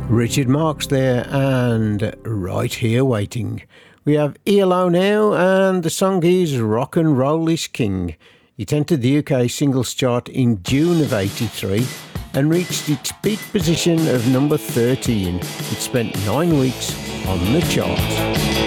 Richard Marx there, and Right Here Waiting. We have ELO now, and the song is Rock and Roll is King. It entered the UK singles chart in June of '83 and reached its peak position of number 13. It spent 9 weeks on the chart.